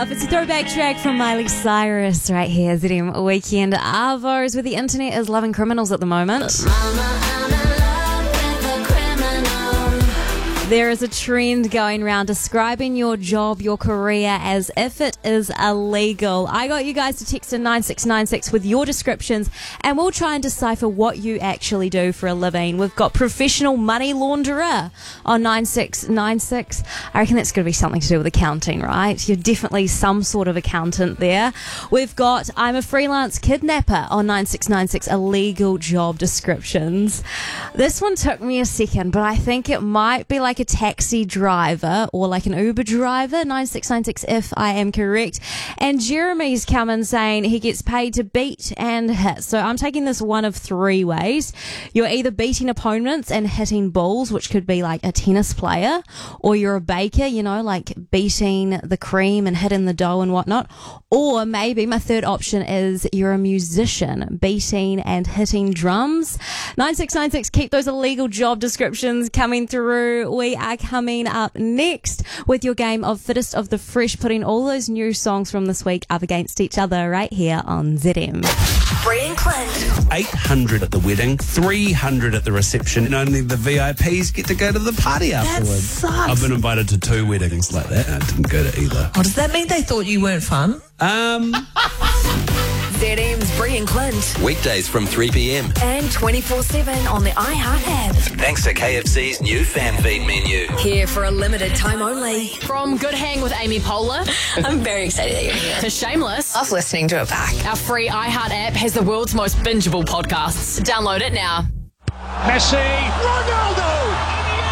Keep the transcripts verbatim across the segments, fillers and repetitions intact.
It's a throwback track from Miley Cyrus right here. Z M Weekend Arvos, where the internet is loving criminals at the moment. Mama, I'm in love with a criminal. There is a trend going around describing your job, your career, as if it is illegal. I got you guys to text in nine six nine six with your descriptions, and we'll try and decipher what you actually do for a living. We've got professional money launderer on nine six nine six. I reckon that's going to be something to do with accounting, right? You're definitely some sort of accountant there. We've got I'm a freelance kidnapper on nine six nine six, illegal job descriptions. This one took me a second, but I think it might be like a taxi driver or like an Uber driver, nine six nine six if I am correct. And Jeremy's coming saying he gets paid to beat and hit. So I'm taking this one of three ways. You're either beating opponents and hitting balls, which could be like a tennis player, or you're a baker, you know, like beating the cream and hitting the dough and whatnot. Or maybe my third option is you're a musician, beating and hitting drums. nine six nine six, keep those illegal job descriptions coming through. We are coming up next with your game of Fittest of the Fresh, putting all those new songs from this week up against each other right here on Z M. Bree and Clint. eight hundred at the wedding, three hundred at the reception, and only the V I Ps get to go to the party afterwards. sucks. I've been invited to two weddings like that, and I didn't go to either. Oh, does that mean they thought you weren't fun? Um, Z M's Bree and Clint. Weekdays from three p.m. And twenty-four seven on the iHeart app. Thanks to K F C's new fan feed menu. Here for a limited time only. From Good Hang with Amy Poehler I'm very excited that you're here. to Shameless, Love listening to it back. our free iHeart app has the world's most bingeable podcasts. Download it now. Messi, Ronaldo.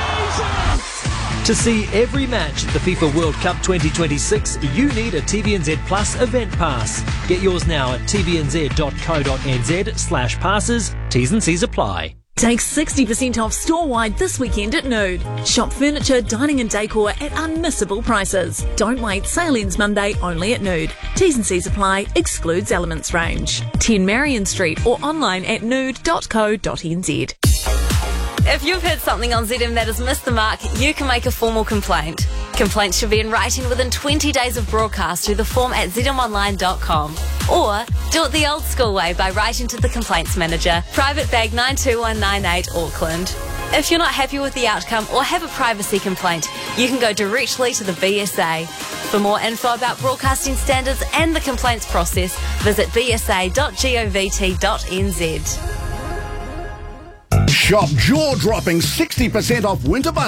To see every match at the FIFA World Cup twenty twenty-six, you need a T V N Z Plus event pass. Get yours now at t v n z dot co dot n z slash passes. T's and C's apply. Take sixty percent off store-wide this weekend at Nude. Shop furniture, dining and decor at unmissable prices. Don't wait, sale ends Monday only at Nude. T's and C's apply, excludes Elements range. ten Marion Street or online at nude dot co dot n z. If you've heard something on Z M that has missed the mark, you can make a formal complaint. Complaints should be in writing within twenty days of broadcast through the form at z m online dot com. Or do it the old school way by writing to the Complaints Manager, Private Bag nine two one nine eight, Auckland. If you're not happy with the outcome or have a privacy complaint, you can go directly to the B S A. For more info about broadcasting standards and the complaints process, visit b s a dot govt dot n z. Shop jaw-dropping sixty percent off winter